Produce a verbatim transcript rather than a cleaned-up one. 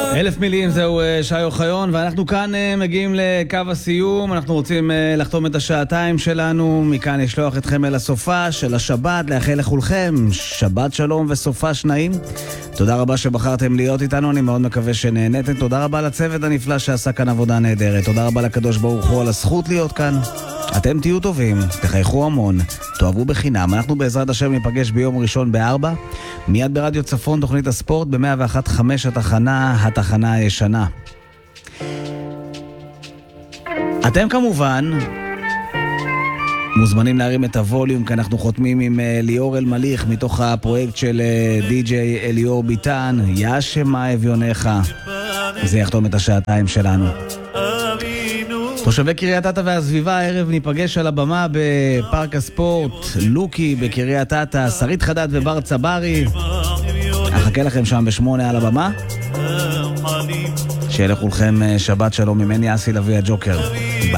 אלף מילים, זהו שי אוחיון, ואנחנו כאן מגיעים לקו הסיום. אנחנו רוצים לחתום את השעתיים שלנו, מכאן לשלוח אתכם אל הסופה של השבת, לאחל לכולכם שבת שלום וסופה שנעים. תודה רבה שבחרתם להיות איתנו, אני מאוד מקווה שנהנתם. תודה רבה לצוות הנפלא שעשה כאן עבודה נהדרת. תודה רבה לקדוש ברוך הוא על הזכות להיות כאן. אתם תהיו טובים, תחייכו המון, תאהבו בחינם. אנחנו בעזרת השם ניפגש ביום ראשון בארבע, מיד ברדיו צפון, תוכנית הספורט ב-מאה ואחת נקודה חמש התחנה, התחנה הישנה. אתם כמובן מוזמנים להרים את הווליום, כי אנחנו חותמים עם ליאור אלמליך מתוך הפרויקט של די-ג'יי אליאור ביטן, ישמה אביונך. זה יחתום את השעתיים שלנו. תושבי קריית אתא והסביבה, הערב ניפגש על הבמה בפארק הספורט לוקי בקריית אתא, שרית חדד ובר צברי. אחכה לכם שם בשמונה על הבמה. שיהיה לכולכם שבת שלום, ממני אסי לוי הג'וקר. ביי.